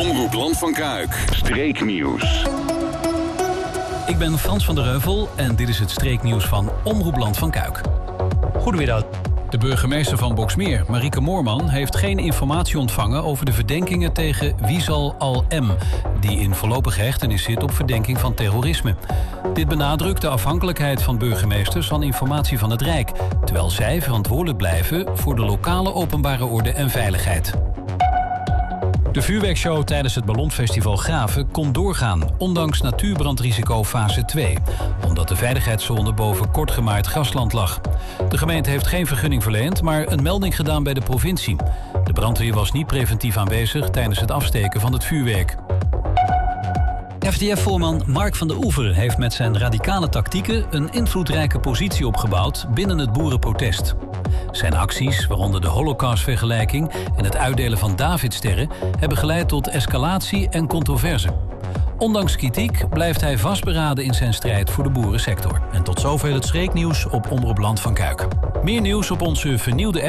Omroep Land van Kuik. Streeknieuws. Ik ben Frans van der Heuvel en dit is het streeknieuws van Omroep Land van Kuik. Goedemiddag. De burgemeester van Boxmeer, Marieke Moorman, heeft geen informatie ontvangen over de verdenkingen tegen Wiesal Al-M, die in voorlopige hechtenis zit op verdenking van terrorisme. Dit benadrukt de afhankelijkheid van burgemeesters van informatie van het Rijk, terwijl zij verantwoordelijk blijven voor de lokale openbare orde en veiligheid. De vuurwerkshow tijdens het Ballonfestival Graven kon doorgaan, ondanks natuurbrandrisico fase 2, omdat de veiligheidszone boven kortgemaakt grasland lag. De gemeente heeft geen vergunning verleend, maar een melding gedaan bij de provincie. De brandweer was niet preventief aanwezig tijdens het afsteken van het vuurwerk. FDF-voorman Mark van der Oever heeft met zijn radicale tactieken een invloedrijke positie opgebouwd binnen het boerenprotest. Zijn acties, waaronder de Holocaustvergelijking en het uitdelen van Davidsterren, hebben geleid tot escalatie en controverse. Ondanks kritiek blijft hij vastberaden in zijn strijd voor de boerensector. En tot zover het streeknieuws op Omroep Land van Kuik. Meer nieuws op onze vernieuwde app.